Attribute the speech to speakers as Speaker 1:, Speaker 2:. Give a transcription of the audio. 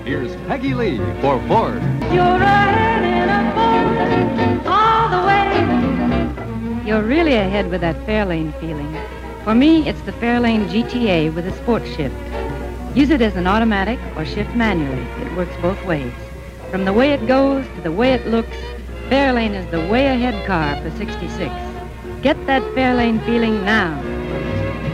Speaker 1: here's Peggy Lee for Ford.
Speaker 2: You're ahead in a Ford all the way. You're really ahead with that Fairlane feeling. For me, it's the Fairlane GTA with a sports shift. Use it as an automatic or shift manually. It works both ways. From the way it goes to the way it looks, Fairlane is the way-ahead car for '66. Get that Fairlane feeling now.